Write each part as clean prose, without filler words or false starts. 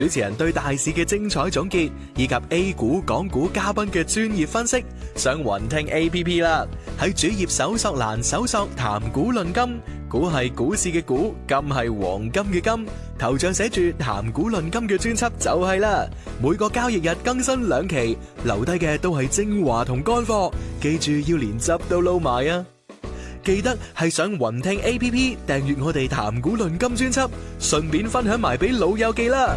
主持人對大市嘅精彩總結，以及 A 股、港股嘉賓嘅專業分析，上雲聽 APP 啦。喺主頁搜索欄搜索談股論金，股係股市嘅股，金係黃金嘅金，頭像寫住談股論金嘅專輯就係啦。每個交易日更新2期，留低嘅都係精華同乾貨，記住要連汁都撈埋啊！記得係上雲聽 APP 訂閱我哋談股論金專輯，順便分享埋俾老友記啦。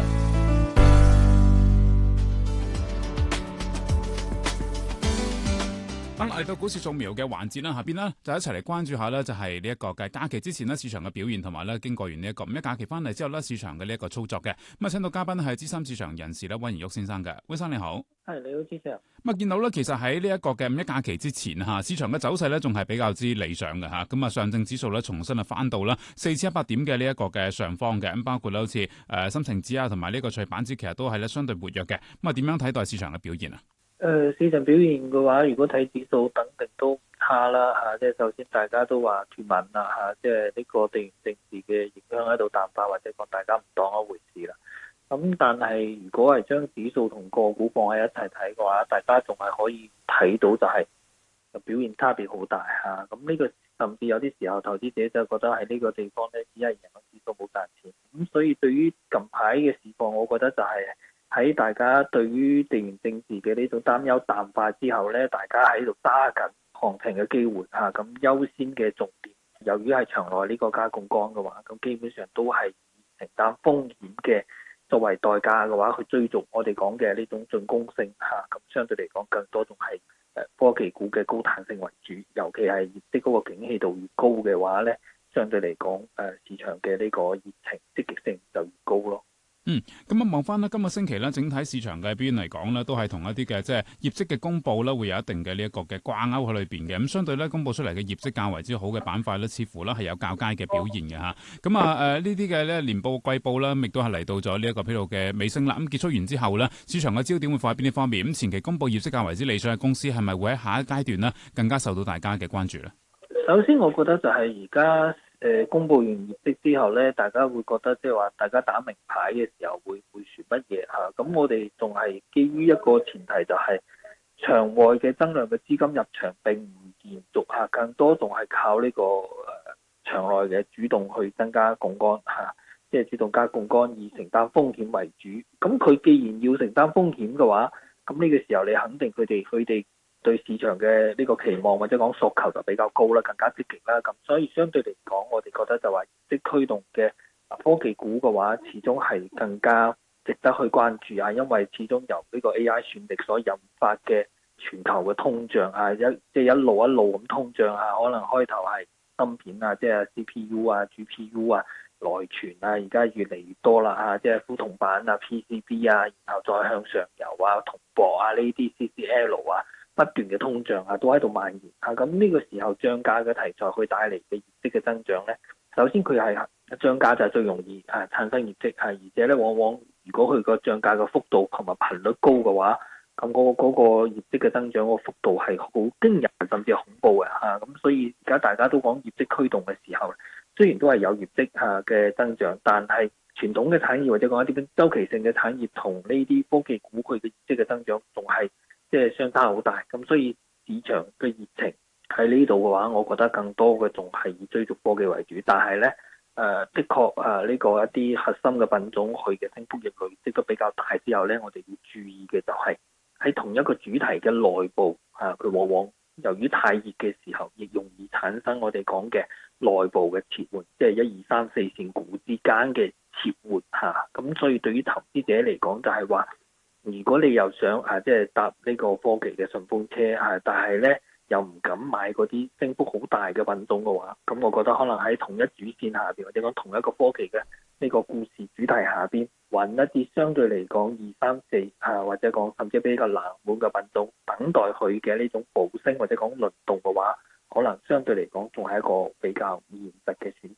嚟到股市掃描嘅環節啦，下邊呢就一齊嚟關注下呢，就係呢一個嘅假期之前呢市場嘅表現，同埋呢經過完呢一個五一假期翻嚟之後呢市場嘅呢一個操作嘅。咁啊，請到嘉賓係資深市場人士啦，溫賢旭先生嘅。溫生你好。 係，你好，主持人。 咁啊，見到咧，其實喺呢一個嘅五一假期之前嚇，市場嘅走勢咧仲係比較之理想嘅嚇。咁啊，上證指數咧重新啊翻到啦4100點嘅呢一個嘅上方嘅。咁包括咧好似深成指啊，同埋呢個創業板指，其實都係咧相對活躍嘅。咁啊，點樣睇待市場嘅表現啊？ 市場表現嘅話，如果睇指數，肯定都唔差啦嚇。即係首先大家都話脫敏啦嚇，即係呢個地緣政治嘅影響喺度淡化，或者講大家唔當一回事啦。咁但係如果係將指數同個股放喺一齊睇嘅話，大家仲係可以睇到就係表現差別好大嚇。咁呢個甚至有啲時候投資者就覺得喺呢個地方咧，只係贏咗指數冇賺錢。咁所以對於近排嘅市況，我覺得就係喺大家對於地緣政治嘅呢種擔憂淡化之後咧，大家喺度揸緊行情嘅機會嚇。咁優先嘅重點，由於係場內呢個加槓桿嘅話，咁基本上都係以承擔風險嘅作為代價嘅話，去追逐我哋講嘅呢種進攻性嚇。咁相對嚟講，更多仲係科技股嘅高彈性為主，尤其係業績嗰個景氣度越高嘅話咧，相對嚟講市場嘅呢個熱情積極性就越高咯。 咁啊望翻呢今個星期咧，整體市場嘅表現嚟講呢，都係同一啲嘅即係業績嘅公佈咧，會有一定嘅呢一個嘅掛鈎喺裏邊嘅。咁相對咧，公佈出嚟嘅業績較為之好嘅板塊咧，似乎咧係有較佳嘅表現嘅嚇。咁啊呢啲嘅咧年報季報啦，亦都係嚟到咗呢一個披露嘅尾聲啦。咁結束完之後呢，市場嘅焦點會放喺邊啲方面？咁前期公佈業績較為之理想嘅公司，係咪會喺下一階段呢更加受到大家嘅關注呢？ 首先，我覺得就係而家公佈完業績之後咧，大家會覺得即係話大家打明牌嘅時候會選乜嘢嚇？咁我哋仲係基於一個前提，就係場外嘅增量嘅資金入場並唔延續嚇，更多仲係靠呢個場內嘅主動去增加槓桿嚇，即係主動加槓桿以承擔風險為主。咁佢既然要承擔風險嘅話，咁呢個時候你肯定佢哋對市場嘅呢個期望或者講訴求就比較高啦，更加積極啦。咁所以相對嚟講，我哋覺得就話業績驅動嘅科技股嘅話，始終係更加值得去關注啊。因為始終由呢個 AI 算力所引發嘅全球嘅通脹啊，一路咁通脹啊，可能開頭係芯片啊，即係 CPU 啊、GPU 啊、內存啊，而家越嚟越多啦嚇，即係富銅板啊、PCB 啊，然後再向上游啊、銅箔啊呢啲 CCL 啊。不斷嘅通脹啊，都喺度蔓延啊！咁呢個時候漲價嘅題材去帶嚟嘅業績嘅增長咧，首先佢係漲價就係最容易產生業績而且咧往往如果佢個漲價嘅幅度同埋頻率高嘅話，咁嗰個業績嘅增長個幅度係好驚人，甚至係恐怖嘅嚇。咁所以而家大家都講業績驅動嘅時候，雖然都係有業績嘅增長，但係傳統嘅產業或者講一啲周期性嘅產業同呢啲科技股佢嘅業績嘅增長仲係即係相差好大，咁所以市場嘅熱情喺呢度嘅話，我覺得更多嘅仲係以追逐科技為主。但係咧，的確呢個一啲核心嘅品種，佢嘅升幅亦累積得比較大之後咧，我哋要注意嘅就係喺同一個主題嘅內部佢往往由於太熱嘅時候，亦容易產生我哋講嘅內部嘅切換，即係1、2、3、4線股之間嘅切換咁所以對於投資者嚟講，就係話，如果你又想即係搭呢個科技嘅順風車但係咧又唔敢買嗰啲升幅好大嘅品種嘅話，咁我覺得可能喺同一主線下邊，或者講同一個科技嘅呢個故事主題下邊，揾一啲相對嚟講2、3、4或者講甚至比較冷門嘅品種，等待佢嘅呢種暴升或者講輪動嘅話，可能相對嚟講仲係一個比較現實嘅選擇。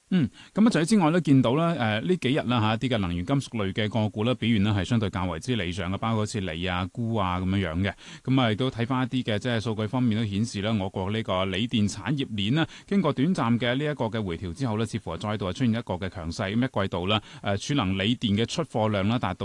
咁啊，除此之外咧，見到咧呢幾日啦嚇，一啲嘅能源金屬類嘅個股咧表現呢係相對較為之理想嘅，包括好似鋰啊、鈷啊咁樣樣嘅。咁啊，亦都睇翻一啲嘅即係數據方面都顯示咧，我國呢個鋰電產業鏈呢，經過短暫嘅呢一個嘅回調之後呢，似乎係再度係出現一個嘅強勢。咁一季度啦，儲能鋰電嘅出貨量啦達到